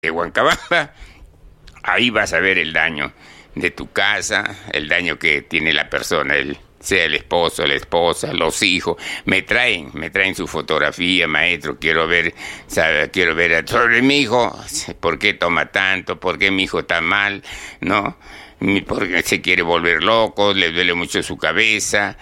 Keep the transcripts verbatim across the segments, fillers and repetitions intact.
de Huancabamba, ahí vas a ver el daño de tu casa, el daño que tiene la persona, el, sea el esposo, la esposa, los hijos. Me traen, me traen su fotografía, maestro, quiero ver, sabe, quiero ver a, sobre mi hijo, ¿por qué toma tanto? ¿Por qué mi hijo está mal? ¿No? Porque se quiere volver loco, le duele mucho su cabeza,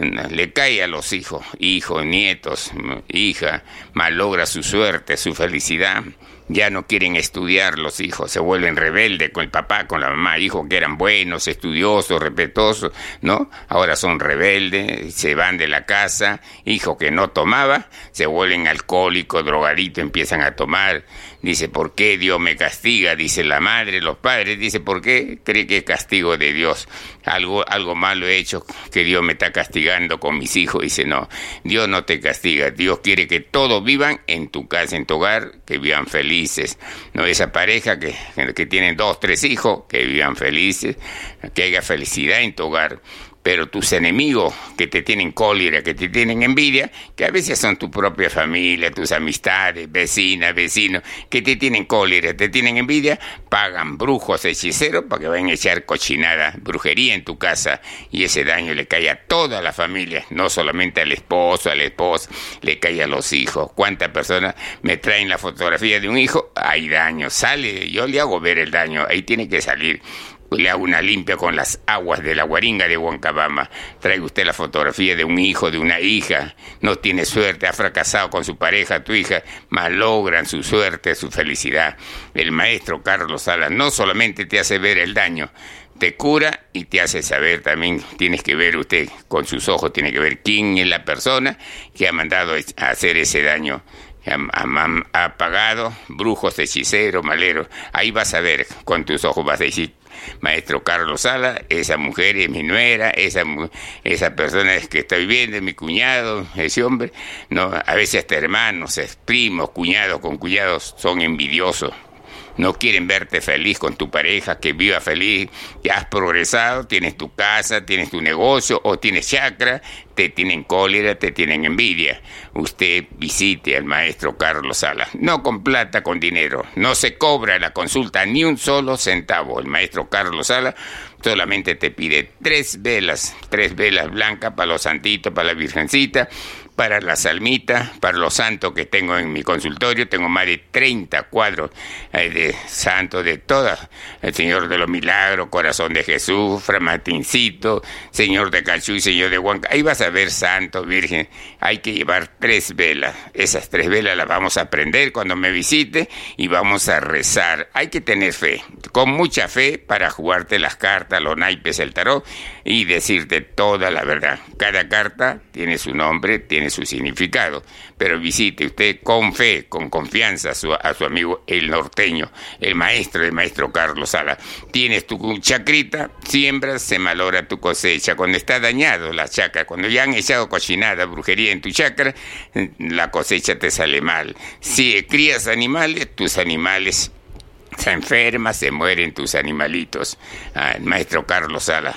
le cae a los hijos, hijos, nietos, hija, malogra su suerte, su felicidad. Ya no quieren estudiar los hijos, se vuelven rebeldes con el papá, con la mamá, hijos que eran buenos, estudiosos, respetuosos, ¿no? Ahora son rebeldes, se van de la casa, hijos que no tomaba, se vuelven alcohólicos, drogaditos, empiezan a tomar. Dice, ¿por qué Dios me castiga? Dice la madre, los padres, dice, ¿por qué cree que es castigo de Dios? Algo, algo malo he hecho, que Dios me está castigando con mis hijos. Dice, no, Dios no te castiga, Dios quiere que todos vivan en tu casa, en tu hogar, que vivan felices. No, esa pareja que, que tienen dos, tres hijos, que vivan felices, que haya felicidad en tu hogar. Pero tus enemigos que te tienen cólera, que te tienen envidia, que a veces son tu propia familia, tus amistades, vecinas, vecinos, que te tienen cólera, te tienen envidia, pagan brujos, hechiceros para que vayan a echar cochinada, brujería en tu casa, y ese daño le cae a toda la familia, no solamente al esposo, a la esposa, le cae a los hijos. ¿Cuántas personas me traen la fotografía de un hijo? Hay daño, sale, yo le hago ver el daño, ahí tiene que salir. Le hago una limpia con las aguas de la Guaringa de Huancabamba. Traiga usted la fotografía de un hijo, de una hija, no tiene suerte, ha fracasado con su pareja, tu hija, malogran su suerte, su felicidad. El maestro Carlos Salas no solamente te hace ver el daño, te cura y te hace saber también, tienes que ver usted con sus ojos, tiene que ver quién es la persona que ha mandado a hacer ese daño. Ha, ha, ha pagado brujos, hechiceros, maleros. Ahí vas a ver, con tus ojos vas a decir, maestro Carlos Sala, esa mujer es mi nuera, esa, esa persona es que estoy viendo, es mi cuñado, ese hombre. No, a veces hasta hermanos, primos, cuñados con cuñados son envidiosos. No quieren verte feliz con tu pareja, que viva feliz, ya has progresado, tienes tu casa, tienes tu negocio o tienes chakra, te tienen cólera, te tienen envidia. Usted visite al maestro Carlos Salas, no con plata, con dinero, no se cobra la consulta ni un solo centavo. El maestro Carlos Salas solamente te pide tres velas, tres velas blancas para los santitos, para la virgencita, para la salmita, para los santos que tengo en mi consultorio. Tengo más de treinta cuadros eh, de santos de todas. El Señor de los Milagros, Corazón de Jesús, Fray Martincito, Señor de Cachú y Señor de Huanca. Ahí vas a ver santos, virgen. Hay que llevar tres velas. Esas tres velas las vamos a prender cuando me visite y vamos a rezar. Hay que tener fe, con mucha fe, para jugarte las cartas, los naipes, el tarot y decirte toda la verdad. Cada carta tiene su nombre, tiene su significado, pero visite usted con fe, con confianza a su, a su amigo el norteño, el maestro, el maestro Carlos Sala. Tienes tu chacrita, siembras, se malogra tu cosecha. Cuando está dañado la chacra, cuando ya han echado cochinada, brujería en tu chacra, la cosecha te sale mal. Si crías animales, tus animales se enferman, se mueren tus animalitos. Ah, el maestro Carlos Sala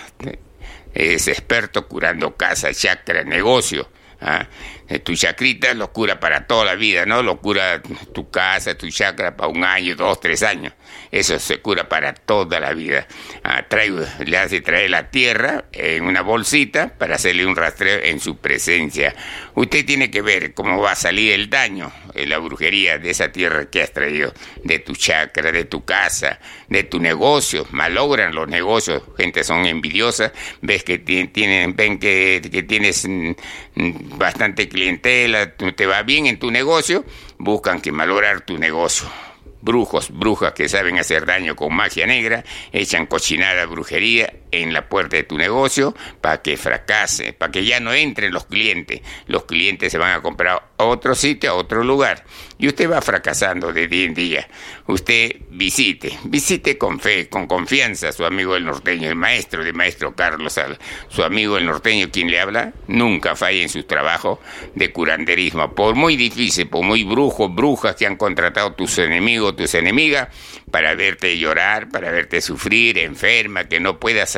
es experto curando casa, chakra, negocio. ¿Ah? Tu chacrita lo cura para toda la vida, ¿no? Lo cura tu casa, tu chakra para un año, dos, tres años. Eso se cura para toda la vida. Ah, trae, le hace traer la tierra en una bolsita para hacerle un rastreo en su presencia. Usted tiene que ver cómo va a salir el daño en la brujería de esa tierra que has traído, de tu chakra, de tu casa, de tu negocio. Malogran los negocios, gente son envidiosas, ves que tienen, ven que, que tienes mm, bastante clientela, te va bien en tu negocio, buscan que malograr tu negocio. Brujos, brujas que saben hacer daño con magia negra, echan cochinada, brujería en la puerta de tu negocio para que fracase, para que ya no entren los clientes. Los clientes se van a comprar a otro sitio, a otro lugar, y usted va fracasando de día en día. Usted visite, visite con fe, con confianza a su amigo el norteño, el maestro de maestro Carlos Sala. Su amigo el norteño, quien le habla, nunca falla en sus trabajos de curanderismo. Por muy difícil, por muy brujos, brujas que han contratado tus enemigos, tus enemigas, para verte llorar, para verte sufrir, enferma, que no puedas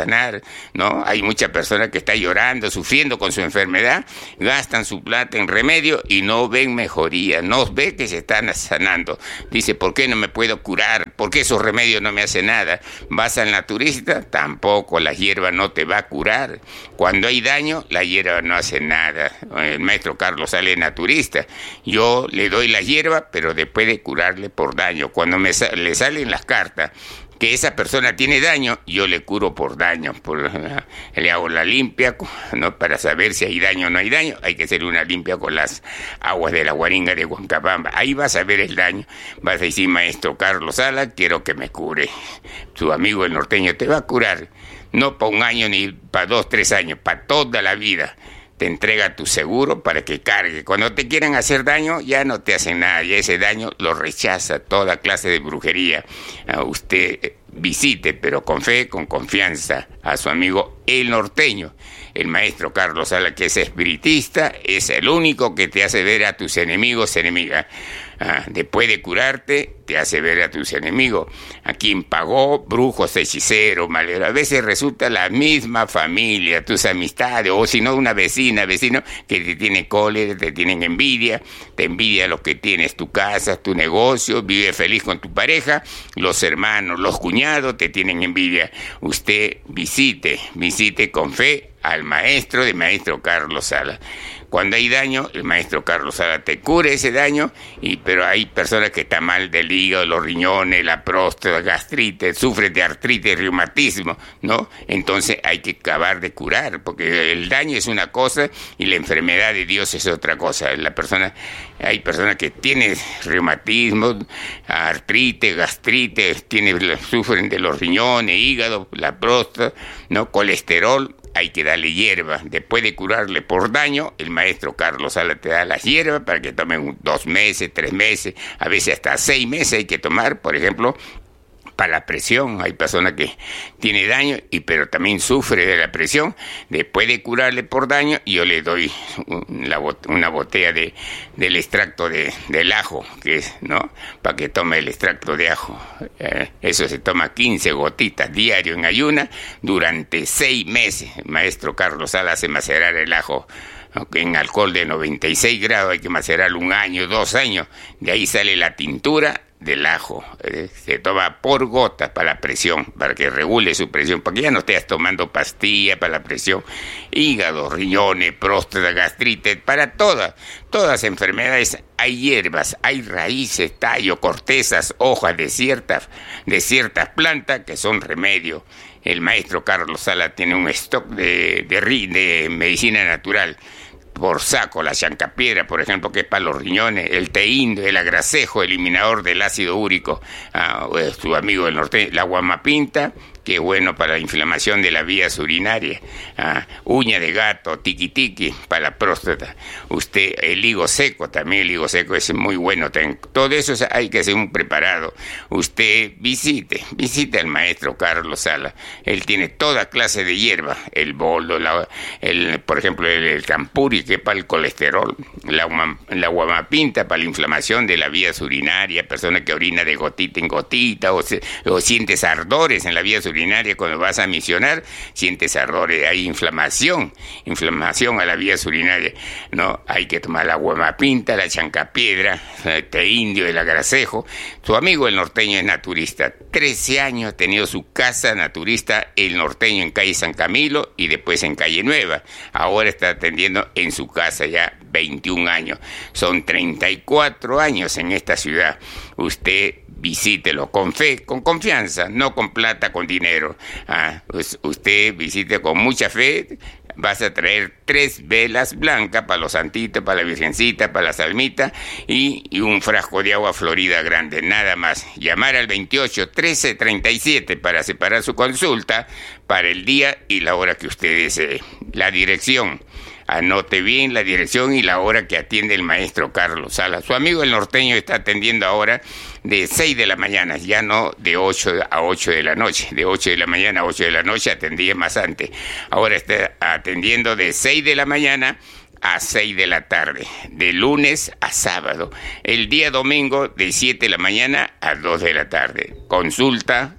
sanar, ¿no? Hay muchas personas que están llorando, sufriendo con su enfermedad, gastan su plata en remedio y no ven mejoría, no ven que se están sanando. Dice, ¿por qué no me puedo curar? ¿Por qué esos remedios no me hacen nada? ¿Vas al naturista? Tampoco, la hierba no te va a curar. Cuando hay daño, la hierba no hace nada. El maestro Carlos Sala, naturista. Yo le doy la hierba, pero después de curarle por daño. Cuando me sa- le salen las cartas que esa persona tiene daño, yo le curo por daño, por, le hago la limpia, ¿no? Para saber si hay daño o no hay daño, hay que hacer una limpia con las aguas de la Guaringa de Huancabamba. Ahí vas a ver el daño, vas a decir, maestro Carlos Sala, quiero que me cure. Tu amigo el norteño te va a curar, no para un año ni para dos, tres años, para toda la vida. Te entrega tu seguro para que cargue. Cuando te quieren hacer daño, ya no te hacen nada. Y ese daño lo rechaza toda clase de brujería. Uh, usted visite, pero con fe, con confianza, a su amigo el norteño. El maestro Carlos Sala, que es espiritista, es el único que te hace ver a tus enemigos, enemigas. Ah, después de curarte, te hace ver a tus enemigos, a quien pagó, brujos, hechiceros, maleros. A veces resulta la misma familia, tus amistades, o si no, una vecina, vecino, que te tiene cólera, te tienen envidia, te envidia lo que tienes, tu casa, tu negocio, vive feliz con tu pareja, los hermanos, los cuñados te tienen envidia. Usted visite, visite con fe al maestro de maestro Carlos Sala. Cuando hay daño, el maestro Carlos Sala te cura ese daño, y, pero hay personas que están mal del hígado, los riñones, la próstata, gastritis, sufren de artritis, reumatismo, ¿no? Entonces hay que acabar de curar, porque el daño es una cosa y la enfermedad de Dios es otra cosa. La persona, hay personas que tienen reumatismo, artritis, gastritis, tienen, sufren de los riñones, hígado, la próstata, ¿no? Colesterol. Hay que darle hierba. Después de curarle por daño, el maestro Carlos Sala te da las hierbas para que tomen dos meses, tres meses, a veces hasta seis meses hay que tomar. Por ejemplo, para la presión, hay personas que tiene daño, y pero también sufre de la presión. Después de curarle por daño, yo le doy una, una botella de, del extracto de, del ajo, que es, ¿no? Para que tome el extracto de ajo. Eh, eso se toma quince gotitas diario en ayuna durante seis meses. El maestro Carlos Sala hace macerar el ajo en alcohol de noventa y seis grados, hay que macerarlo un año, dos años. De ahí sale la tintura del ajo, eh, se toma por gotas para la presión, para que regule su presión, para que ya no estés tomando pastillas para la presión, hígado, riñones, próstata, gastritis, para todas, todas enfermedades hay hierbas, hay raíces, tallos, cortezas, hojas de ciertas, de ciertas plantas que son remedio. El maestro Carlos Sala tiene un stock de, de, de medicina natural. Por saco, la chancapiedra, por ejemplo, que es para los riñones, el teíndo, el agracejo, eliminador del ácido úrico, ah, su amigo del norte, la guamapinta, que es bueno para la inflamación de las vías urinarias, ah, uña de gato, tiqui tiqui, para la próstata. Usted, el higo seco, también el higo seco es muy bueno. Todo eso hay que hacer un preparado. Usted visite, visite al maestro Carlos Sala. Él tiene toda clase de hierba, el boldo, la, el, por ejemplo, el, el campuri, que es para el colesterol, la, la guamapinta para la inflamación de las vías urinarias, persona que orina de gotita en gotita, o, se, o sientes ardores en las vías urinarias. Cuando vas a misionar, sientes ardores, hay inflamación, inflamación a las vías urinarias, ¿no? Hay que tomar la guamapinta, la chancapiedra, el té indio, el agracejo. Tu amigo el norteño es naturista, trece años ha tenido su casa naturista, el norteño, en calle San Camilo y después en calle Nueva. Ahora está atendiendo en su casa ya veintiún años. Son treinta y cuatro años en esta ciudad. Usted visítelo con fe, con confianza, no con plata, con dinero. Ah, pues usted visite con mucha fe. Vas a traer tres velas blancas para los santitos, para la virgencita, para la salmita, y, y un frasco de agua florida grande, nada más. Llamar al veintiocho trece treinta y siete para separar su consulta para el día y la hora que usted desee. La dirección. Anote bien la dirección y la hora que atiende el maestro Carlos Sala. Su amigo el norteño está atendiendo ahora de seis de la mañana, ya no de ocho a ocho de la noche. De ocho de la mañana a ocho de la noche atendía más antes. Ahora está atendiendo de seis de la mañana a seis de la tarde, de lunes a sábado. El día domingo de siete de la mañana a dos de la tarde. Consulta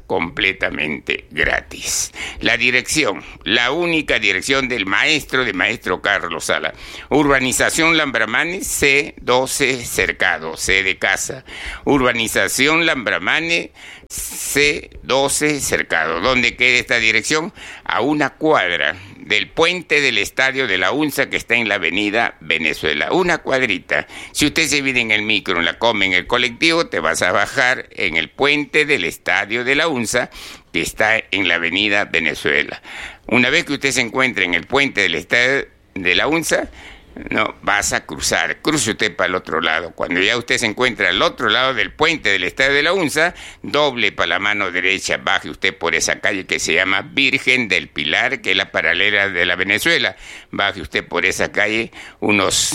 completamente gratis. La dirección, la única dirección del maestro de maestro Carlos Sala. Urbanización Lambramane, C doce Cercado, C de casa. Urbanización Lambramane, C doce Cercado. ¿Dónde queda esta dirección? A una cuadra del puente del estadio de la UNSA, que está en la avenida Venezuela. Una cuadrita. Si usted se viene en el micro, en la come, en el colectivo, te vas a bajar en el puente del estadio de la UNSA, que está en la avenida Venezuela. Una vez que usted se encuentre en el puente del estadio de la UNSA, no, vas a cruzar, cruce usted para el otro lado. Cuando ya usted se encuentra al otro lado del puente del estadio de la UNSA, doble para la mano derecha, baje usted por esa calle que se llama Virgen del Pilar, que es la paralela de la Venezuela. Baje usted por esa calle unos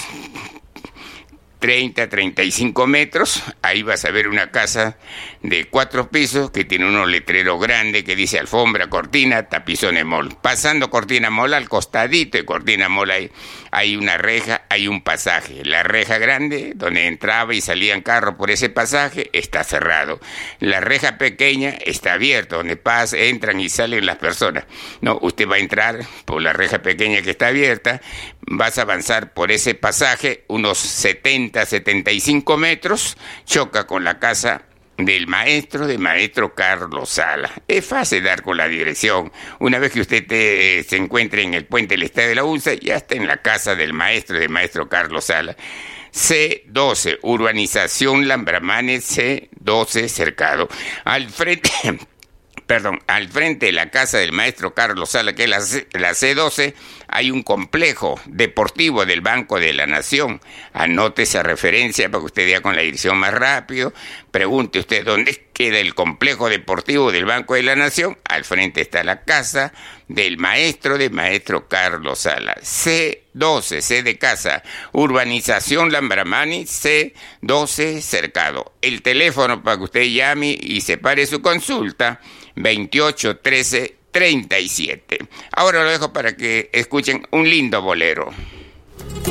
treinta, treinta y cinco metros, ahí vas a ver una casa de cuatro pisos que tiene unos letreros grandes que dice alfombra, cortina, tapizones mall. Pasando cortina mall, al costadito de cortina mall hay, hay una reja, hay un pasaje. La reja grande, donde entraba y salían carros por ese pasaje, está cerrado. La reja pequeña está abierta, donde pasan, entran y salen las personas. No, usted va a entrar por la reja pequeña que está abierta, vas a avanzar por ese pasaje unos setenta, setenta y cinco metros, choca con la casa del maestro, de maestro Carlos Sala. Es fácil dar con la dirección. Una vez que usted te, se encuentre en el puente del estadio de la UNSA, ya está en la casa del maestro, de maestro Carlos Sala. C doce, Urbanización Lambramane, C doce Cercado. Al frente... Perdón, al frente de la casa del maestro Carlos Sala, que es la, C, la C doce, hay un complejo deportivo del Banco de la Nación. Anote esa referencia para que usted vea con la dirección más rápido. Pregunte usted dónde queda el complejo deportivo del Banco de la Nación. Al frente está la casa del maestro de maestro Carlos Sala. C doce, C de casa. Urbanización Lambramane, C doce Cercado. El teléfono para que usted llame y separe su consulta, veintiocho, trece, treinta y siete. Ahora lo dejo para que escuchen un lindo bolero.